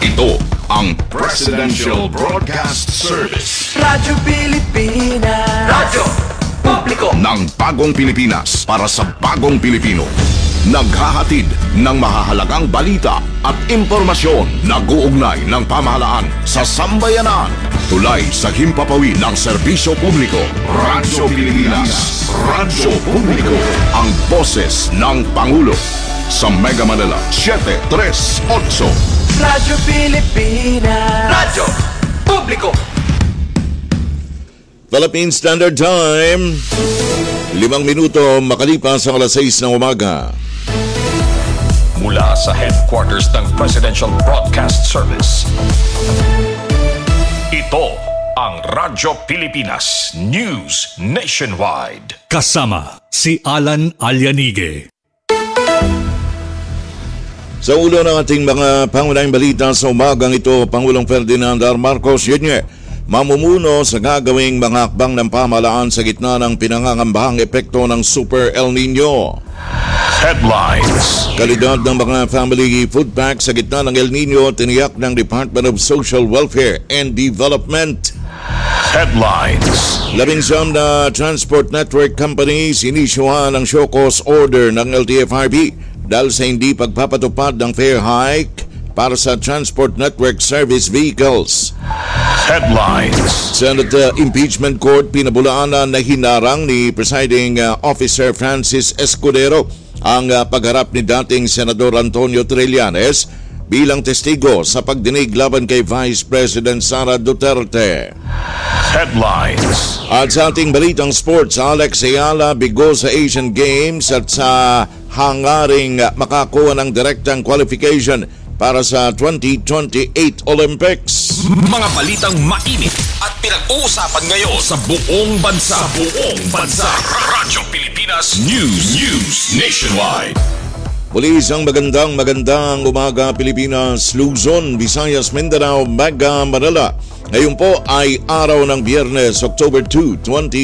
Ito ang Presidential Broadcast Service. Radyo Pilipinas. Radyo Publiko ng bagong Pilipinas para sa bagong Pilipino. Naghahatid ng mahahalagang balita at impormasyon na guugnay ng pamahalaan sa sambayanan. Tulay sa himpapawid ng serbisyo publiko. Radyo Pilipinas. Radyo Publiko. Ang boses ng Pangulo. Sa Mega Manila, 738. Radyo Pilipinas. Radyo Publiko. Philippine Standard Time, 5 minuto makalipas ang alas 6 ng umaga. Mula sa headquarters ng Presidential Broadcast Service, ito ang Radyo Pilipinas News Nationwide. Kasama si Alan Alianige. Sa ulo ng ating mga pangunahing balita sa umagang ito, Pangulong Ferdinand R. Marcos Jr. mamumuno sa gagawing mga hakbang ng pamahalaan sa gitna ng pinangangambahang epekto ng Super El Nino. Headlines. Kalidad ng mga family food packs sa gitna ng El Nino tiniyak ng Department of Social Welfare and Development. Headlines. 11 na transport network companies inisyuhan ng show cause order ng LTFRB dahil sa hindi pagpapatupad ng fare hike para sa transport network service vehicles. Headlines. Senate Impeachment Court pinabulaan na hinarang ni Presiding Officer Francis Escudero ang pagharap ni dating Senador Antonio Trillanes bilang testigo sa pagdinig laban kay Vice President Sara Duterte. Headlines. At sa ating balitang sports, Alex Ayala bigo sa Asian Games at sa hangaring makakuha ng direktang qualification para sa 2028 Olympics. Mga balitang mainit at pinag-uusapan ngayon sa buong bansa. Radyo Pilipinas News Nationwide. Muli isang magandang umaga Pilipinas, Luzon, Visayas, Mindanao, Mega Manila. Ngayon po ay araw ng Biyernes, October 2,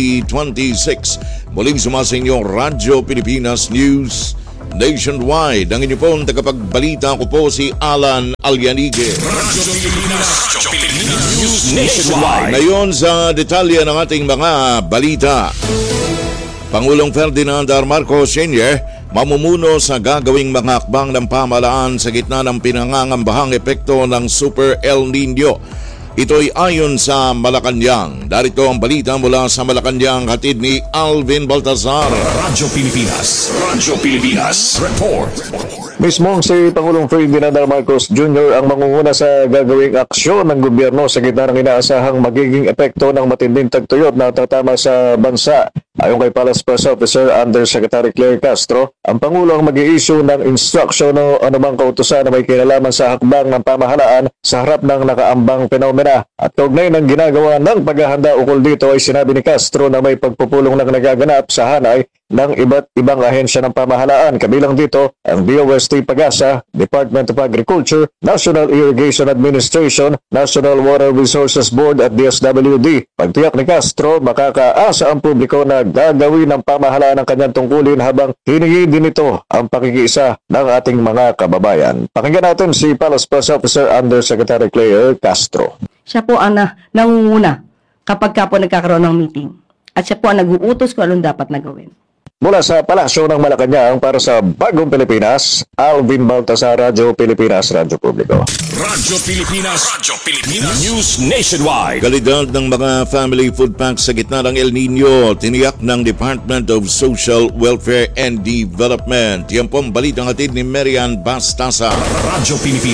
2026. Muling sumasinyo Radyo Pilipinas News Nationwide. Ang inyo pong tagapagbalita ko po si Alan Alianige. Radyo Pilipinas News Nationwide. Ngayon sa detalye ng ating mga balita. Pangulong Ferdinand R. Marcos Sr. mamumuno sa gagawing mga hakbang ng pamahalaan sa gitna ng pinangangambahang epekto ng Super El Nino. Ito'y ayon sa Malacanang. Darito ang balita mula sa Malacanang, hatid ni Alvin Baltazar. Radyo Pilipinas Report. Mismong si Pangulong Ferdinand R. Marcos Jr. ang mangunguna sa gagawing aksyon ng gobyerno sa gitna ng inaasahang magiging epekto ng matinding tagtuyot na tatama sa bansa. Ayon kay Palace Press Officer Undersecretary Claire Castro, ang Pangulo ang mag-i-issue ng instruction o anumang kautusan na may kinalaman sa hakbang ng pamahalaan sa harap ng nakaambang fenomena. At kaugnay ng ginagawa ng paghahanda ukol dito ay sinabi ni Castro na may pagpupulong na nagaganap sa hanay ng iba't ibang ahensya ng pamahalaan. Kabilang dito ang DOST Pag-asa, Department of Agriculture, National Irrigation Administration, National Water Resources Board at DSWD. Pagtiyak ni Castro, makakaasa ang publiko na gagawin ng pamahalaan ang kanyang tungkulin habang hiningi din ito ang pakikiisa ng ating mga kababayan. Pakinggan natin si Palace Press Officer Undersecretary Claire Castro. Siya po ang nangunguna kapag po nagkakaroon ng meeting. At siya po ang nag-uutos kung anong dapat na gawin. Mula sa Palasyo ng Malacanang para sa Bagong Pilipinas, Alvin Baltazar, Radyo Pilipinas, Radyo Publiko. Radyo Pilipinas News Nationwide. Kalidad ng mga family food packs sa gitna ng El Nino, tiniyak ng Department of Social Welfare and Development. Yan po ang balitang hatid ni Marian Bastasa. Radyo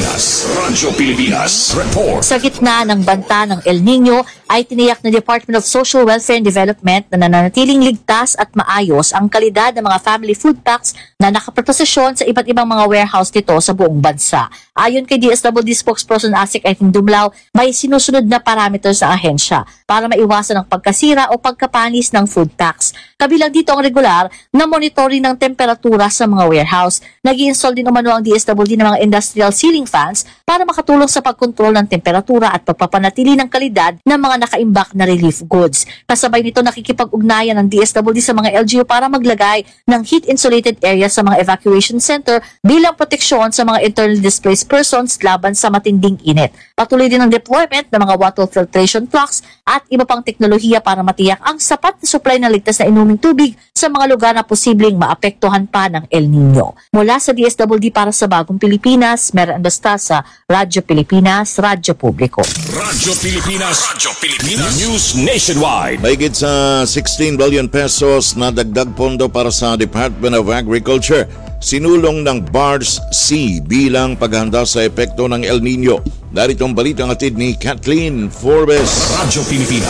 Pilipinas Report. Sa gitna ng banta ng El Nino ay tiniyak ng Department of Social Welfare and Development na nananatiling ligtas at maayos ang kalidad ng mga family food packs na nakaproposisyon sa iba't ibang mga warehouse nito sa buong bansa. Ayon kay DSWD spokesperson Asik Aitin Dumlao, may sinusunod na parameters sa ahensya para maiwasan ang pagkasira o pagkapanis ng food packs. Kabilang dito ang regular na monitoring ng temperatura sa mga warehouse. Nag-i-install din umano ang DSWD ng mga industrial ceiling fans para makatulong sa pagkontrol ng temperatura at pagpapanatili ng kalidad ng mga nakaimbak na relief goods. Kasabay nito nakikipag-ugnayan ng DSWD sa mga LGU para mag paglagay ng heat-insulated area sa mga evacuation center bilang proteksyon sa mga internally displaced persons laban sa matinding init. Patuloy din ang deployment ng mga water filtration trucks at iba pang teknolohiya para matiyak ang sapat na supply ng ligtas na inuming tubig sa mga lugar na posibleng maapektuhan pa ng El Nino. Mula sa DSWD para sa Bagong Pilipinas, Mera Anastasa, Radyo Pilipinas, Radyo Publiko. Radyo Pilipinas, News Nationwide. Mahigit sa 16 billion pesos na dagdag pondo para sa Department of Agriculture sinulong ng BARS-C bilang paghahanda sa epekto ng El Nino. Narito ang balitang atid ni Kathleen Forbes. Radyo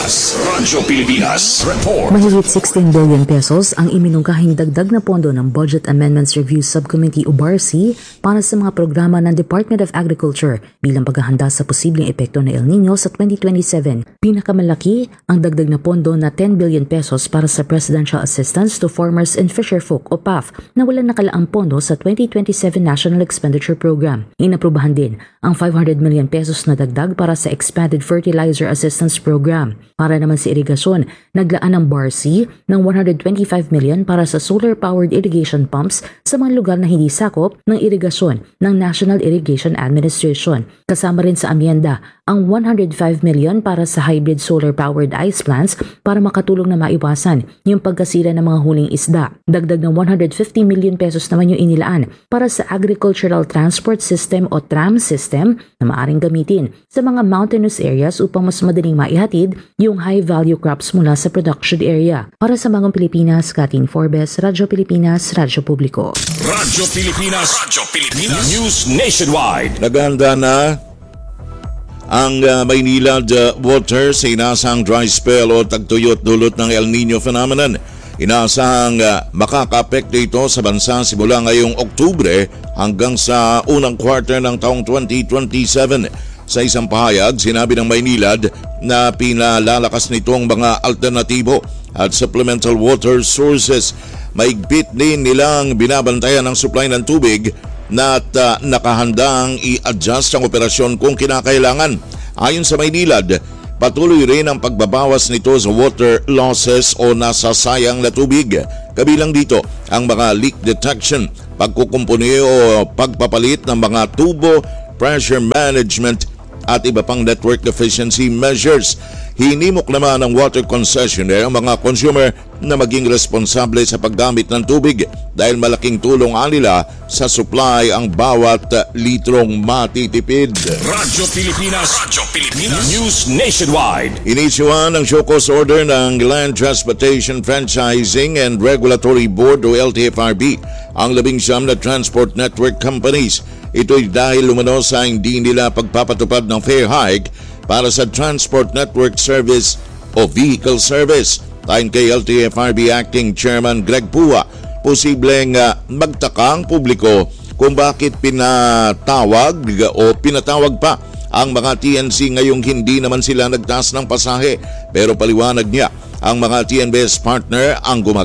Pilipinas Report. Mahigit 16 billion pesos ang iminungkahing dagdag na pondo ng Budget Amendments Review Subcommittee o BARC para sa mga programa ng Department of Agriculture bilang paghahanda sa posibleng epekto ng El Nino sa 2027. Pinakamalaki ang dagdag na pondo na 10 billion pesos para sa Presidential Assistance to Farmers and Fisherfolk o PAF na walang nakalaang pondo sa 2027 National Expenditure Program. Inaprubahan din ang 500 million pesos na dagdag para sa Expanded Fertilizer Assistance Program. Para naman sa irigasyon, naglaan ng BARC ng 125 million para sa solar-powered irrigation pumps sa mga lugar na hindi sakop ng irigasyon ng National Irrigation Administration. Kasama rin sa amyenda ang 105 million para sa hybrid solar-powered ice plants para makatulong na maiwasan yung pagkasira ng mga huling isda. Dagdag ng 150 million pesos naman yung inilaan para sa Agricultural Transport System o TRAM system na maaring gamitin sa mga mountainous areas upang mas madaling maihatid yung high-value crops mula sa production area. Para sa Bagong Pilipinas, Kathleen Forbes, Radyo Pilipinas, Radyo Publiko. Radyo Pilipinas News Nationwide. Naghahanda na ang Maynilad water sa inasang dry spell o tagtuyot dulot ng El Nino phenomenon. Inaasahang makaka-apekto ito sa bansa simula ngayong Oktubre hanggang sa unang quarter ng taong 2027. Sa isang pahayag, sinabi ng Maynilad na pinalalakas nito ang mga alternatibo at supplemental water sources. Maigpit din nilang binabantayan ang supply ng tubig na nakahandang i-adjust ang operasyon kung kinakailangan. Ayon sa Maynilad, patuloy rin ang pagbabawas nito sa water losses o nasasayang na tubig. Kabilang dito ang mga leak detection, pagkukumpuni o pagpapalit ng mga tubo, pressure management at iba pang network efficiency measures. Hinimok naman ng water concessionaire ang mga consumer na maging responsable sa paggamit ng tubig dahil malaking tulong nila sa supply ang bawat litrong matitipid. Radyo Pilipinas News Nationwide. Inisyuhan ang show cause order ng Land Transportation Franchising and Regulatory Board o LTFRB ang 19 na transport network companies. Ito'y dahil lumano sa hindi nila pagpapatupad ng fare hike para sa Transport Network Service o Vehicle Service. Ayon kay LTFRB Acting Chairman Greg Pua, posibleng magtaka ang publiko kung bakit pinatawag pa ang mga TNC ngayong hindi naman sila nagtaas ng pasahe. Pero paliwanag niya, ang mga TNBS partner ang